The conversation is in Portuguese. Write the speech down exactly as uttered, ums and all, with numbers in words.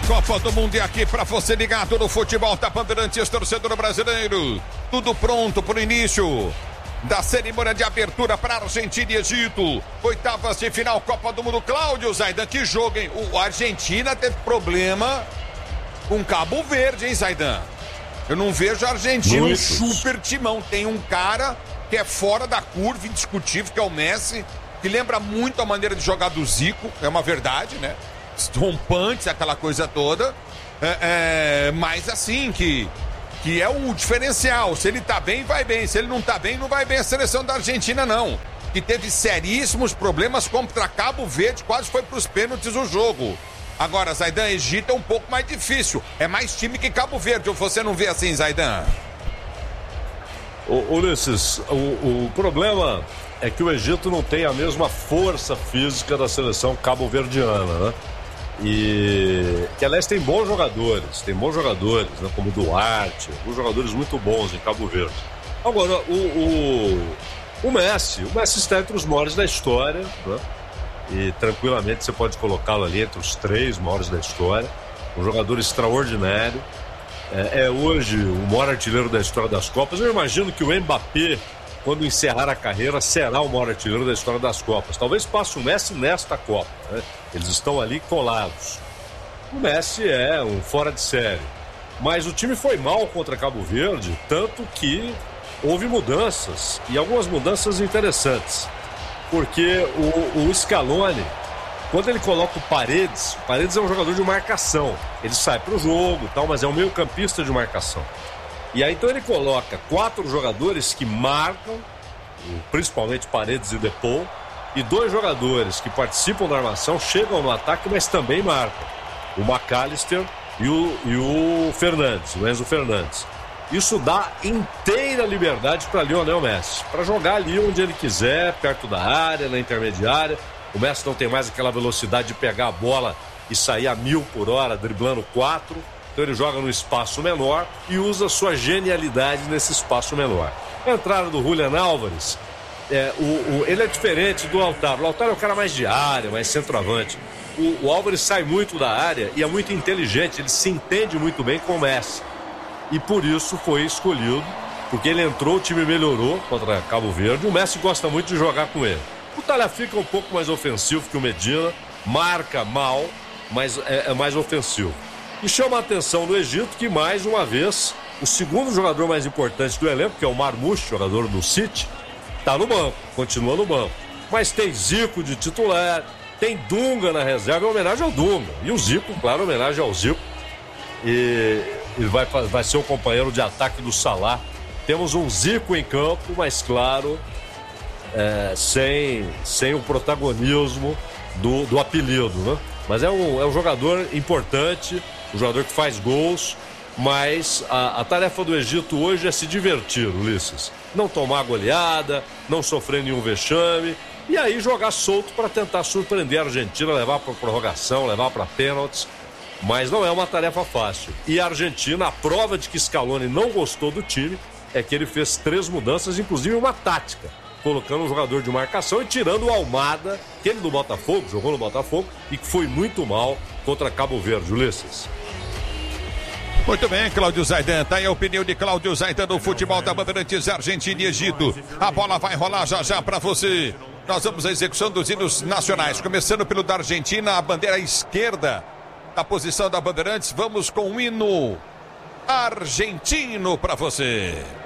Copa do Mundo é aqui pra você ligado no futebol da Bandeirantes, torcedor brasileiro. Tudo pronto pro início da cerimônia de abertura para Argentina e Egito. Oitavas de final, Copa do Mundo. Cláudio Zaidan, que jogo, hein? O Argentina teve problema com Cabo Verde, hein, Zaidan? Eu não vejo a Argentina um super timão. Tem um cara que é fora da curva, indiscutível, que é o Messi, que lembra muito a maneira de jogar do Zico, é uma verdade, né? Rompantes, aquela coisa toda, é, é, mas assim, que, que é o diferencial. Se ele tá bem, vai bem. Se ele não tá bem, não vai bem a seleção da Argentina, não. Que teve seríssimos problemas contra Cabo Verde, quase foi pros pênaltis o jogo. Agora, Zaidan, Egito é um pouco mais difícil. É mais time que Cabo Verde, ou você não vê assim, Zaidan? Ô, Ulisses, o, o problema é que o Egito não tem a mesma força física da seleção cabo-verdiana, né? E que, aliás, tem bons jogadores, tem bons jogadores, né? Como Duarte, alguns jogadores muito bons em Cabo Verde. Agora, o, o, o Messi, o Messi está entre os maiores da história, né? E tranquilamente você pode colocá-lo ali entre os três maiores da história. Um jogador extraordinário. É, é hoje o maior artilheiro da história das Copas. Eu imagino que o Mbappé, quando encerrar a carreira, será o maior artilheiro da história das Copas. Talvez passe o Messi nesta Copa, né? Eles estão ali colados. O Messi é um fora de série. Mas o time foi mal contra Cabo Verde, tanto que houve mudanças, e algumas mudanças interessantes. Porque o, o Scaloni, quando ele coloca o Paredes, o Paredes é um jogador de marcação. Ele sai para o jogo, tal, mas é um meio campista de marcação. E aí então ele coloca quatro jogadores que marcam, principalmente Paredes e Depou, e dois jogadores que participam da armação, chegam no ataque, mas também marcam. O McAllister e o, e o Fernandes, o Enzo Fernandes. Isso dá inteira liberdade para Lionel Messi, para jogar ali onde ele quiser, perto da área, na intermediária. O Messi não tem mais aquela velocidade de pegar a bola e sair a mil por hora, driblando quatro. Então ele joga no espaço menor e usa sua genialidade nesse espaço menor. A entrada do Julián Álvares, é, o, o, ele é diferente do Lautaro. O Lautaro é o cara mais de área, mais centroavante. O, o Álvares sai muito da área e é muito inteligente, ele se entende muito bem com o Messi. E por isso foi escolhido, porque ele entrou, o time melhorou contra Cabo Verde. O Messi gosta muito de jogar com ele. O Tagliafico é um pouco mais ofensivo que o Medina, marca mal, mas é, é mais ofensivo. E chama a atenção do Egito que, mais uma vez, o segundo jogador mais importante do elenco, que é o Marmoush, jogador do City, está no banco, continua no banco. Mas tem Zico de titular, tem Dunga na reserva, em homenagem ao Dunga. E o Zico, claro, em homenagem ao Zico. E ele vai, vai ser o companheiro de ataque do Salah. Temos um Zico em campo, mas claro, é, sem, sem o protagonismo do, do apelido, né? Mas é um, é um jogador importante, um jogador que faz gols, mas a, a tarefa do Egito hoje é se divertir, Ulisses. Não tomar goleada, não sofrer nenhum vexame, e aí jogar solto para tentar surpreender a Argentina, levar para prorrogação, levar para pênaltis. Mas não é uma tarefa fácil. E a Argentina, a prova de que Scaloni não gostou do time é que ele fez três mudanças, inclusive uma tática, colocando um jogador de marcação e tirando o Almada, aquele do Botafogo, jogou no Botafogo, e que foi muito mal contra Cabo Verde, Ulisses. Muito bem, Cláudio Zaidan, tá aí a opinião de Cláudio Zaidan no futebol da Bandeirantes, Argentina e Egito. A bola vai rolar já já para você. Nós vamos à execução dos hinos nacionais, começando pelo da Argentina, a bandeira esquerda da posição da Bandeirantes. Vamos com o hino argentino para você.